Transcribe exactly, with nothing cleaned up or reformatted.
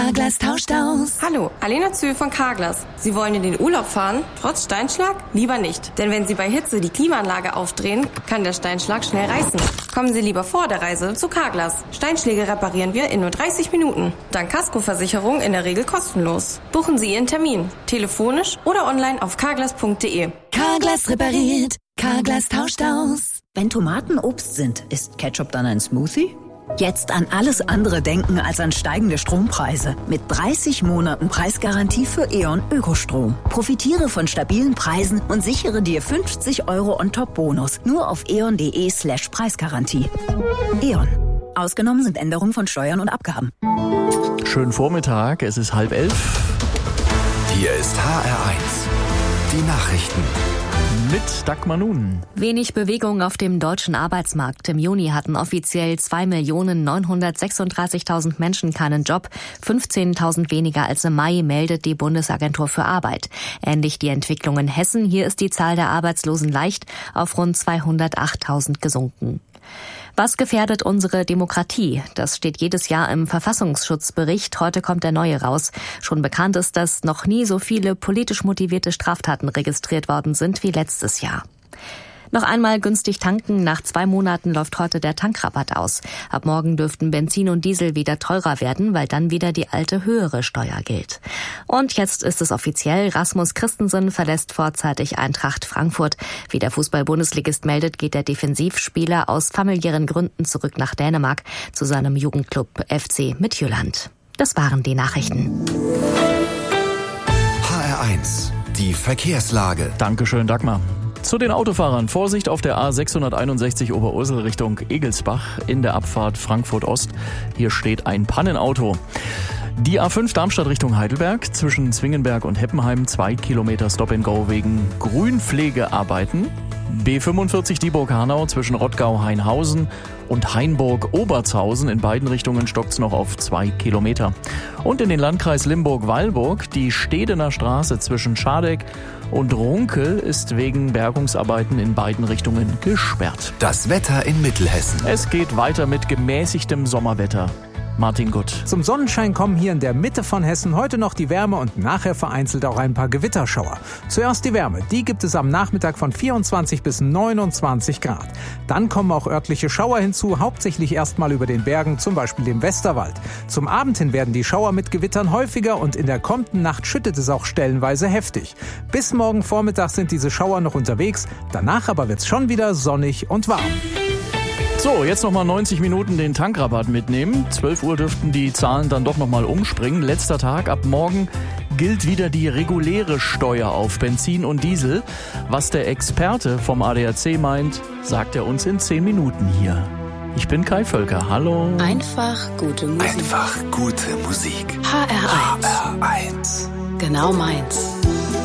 Carglass tauscht aus. Hallo, Alena Zühl von Carglass. Sie wollen in den Urlaub fahren? Trotz Steinschlag? Lieber nicht. Denn wenn Sie bei Hitze die Klimaanlage aufdrehen, kann der Steinschlag schnell reißen. Kommen Sie lieber vor der Reise zu Carglass. Steinschläge reparieren wir in nur dreißig Minuten. Dank Kaskoversicherung in der Regel kostenlos. Buchen Sie Ihren Termin. Telefonisch oder online auf carglass punkt de. Carglass repariert. Carglass tauscht aus. Wenn Tomaten Obst sind, ist Ketchup dann ein Smoothie? Jetzt an alles andere denken als an steigende Strompreise. Mit dreißig Monaten Preisgarantie für E.ON Ökostrom. Profitiere von stabilen Preisen und sichere dir fünfzig Euro On-Top-Bonus. Nur auf eon.de slash Preisgarantie. E.ON. Ausgenommen sind Änderungen von Steuern und Abgaben. Schönen Vormittag, es ist halb elf. Hier ist H R eins. Die Nachrichten. Mit Dagmar Nun. Wenig Bewegung auf dem deutschen Arbeitsmarkt. Im Juni hatten offiziell zwei Millionen neunhundertsechsunddreißigtausend Menschen keinen Job. fünfzehntausend weniger als im Mai, meldet die Bundesagentur für Arbeit. Ähnlich die Entwicklung in Hessen. Hier ist die Zahl der Arbeitslosen leicht auf rund zweihundertachttausend gesunken. Was gefährdet unsere Demokratie? Das steht jedes Jahr im Verfassungsschutzbericht. Heute kommt der neue raus. Schon bekannt ist, dass noch nie so viele politisch motivierte Straftaten registriert worden sind wie letztes Jahr. Noch einmal günstig tanken. Nach zwei Monaten läuft heute der Tankrabatt aus. Ab morgen dürften Benzin und Diesel wieder teurer werden, weil dann wieder die alte höhere Steuer gilt. Und jetzt ist es offiziell. Rasmus Christensen verlässt vorzeitig Eintracht Frankfurt. Wie der Fußball-Bundesligist meldet, geht der Defensivspieler aus familiären Gründen zurück nach Dänemark zu seinem Jugendclub F C Midtjylland. Das waren die Nachrichten. H R eins. Die Verkehrslage. Dankeschön, Dagmar. Zu den Autofahrern. Vorsicht auf der A sechshunderteinundsechzig Oberursel Richtung Egelsbach in der Abfahrt Frankfurt Ost. Hier steht ein Pannenauto. Die A fünf Darmstadt Richtung Heidelberg zwischen Zwingenberg und Heppenheim zwei Kilometer Stop-and-Go wegen Grünpflegearbeiten. B fünfundvierzig Dieburg-Hanau zwischen Rottgau-Hainhausen und Hainburg-Obertshausen. In beiden Richtungen stockt's noch auf zwei Kilometer. Und in den Landkreis Limburg-Weilburg die Stedener Straße zwischen Schadeck und Runkel ist wegen Bergungsarbeiten in beiden Richtungen gesperrt. Das Wetter in Mittelhessen. Es geht weiter mit gemäßigtem Sommerwetter. Martin Gutt. Zum Sonnenschein kommen hier in der Mitte von Hessen heute noch die Wärme und nachher vereinzelt auch ein paar Gewitterschauer. Zuerst die Wärme, die gibt es am Nachmittag von vierundzwanzig bis neunundzwanzig Grad. Dann kommen auch örtliche Schauer hinzu, hauptsächlich erstmal über den Bergen, zum Beispiel dem Westerwald. Zum Abend hin werden die Schauer mit Gewittern häufiger und in der kommenden Nacht schüttet es auch stellenweise heftig. Bis morgen Vormittag sind diese Schauer noch unterwegs, danach aber wird's schon wieder sonnig und warm. So, jetzt nochmal neunzig Minuten den Tankrabatt mitnehmen. zwölf Uhr dürften die Zahlen dann doch nochmal umspringen. Letzter Tag, ab morgen gilt wieder die reguläre Steuer auf Benzin und Diesel. Was der Experte vom A D A C meint, sagt er uns in zehn Minuten hier. Ich bin Kai Völker, hallo. Einfach gute Musik. Einfach gute Musik. H R eins. H R eins. Genau meins.